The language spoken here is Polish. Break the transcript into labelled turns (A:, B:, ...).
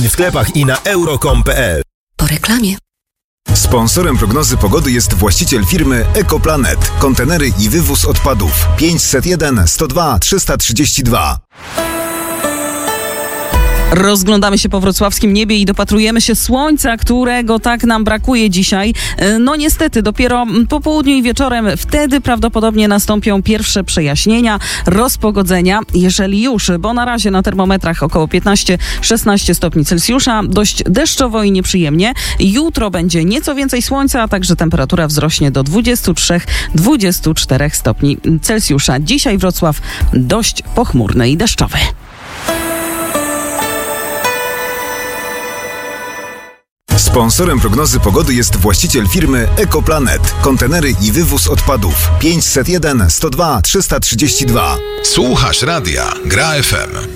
A: Termin w sklepach i na euro.com.pl.
B: Po reklamie.
C: Sponsorem prognozy pogody jest właściciel firmy Ekoplanet. Kontenery i wywóz odpadów. 501 102 332.
D: Rozglądamy się po wrocławskim niebie i dopatrujemy się słońca, którego tak nam brakuje dzisiaj. No niestety, dopiero po południu i wieczorem wtedy prawdopodobnie nastąpią pierwsze przejaśnienia, rozpogodzenia, jeżeli już, bo na razie na termometrach około 15-16 stopni Celsjusza, dość deszczowo i nieprzyjemnie. Jutro będzie nieco więcej słońca, a także temperatura wzrośnie do 23-24 stopni Celsjusza. Dzisiaj Wrocław dość pochmurny i deszczowy.
C: Sponsorem prognozy pogody jest właściciel firmy Ekoplanet. Kontenery i wywóz odpadów. 501 102 332.
E: Słuchasz radia Gra FM.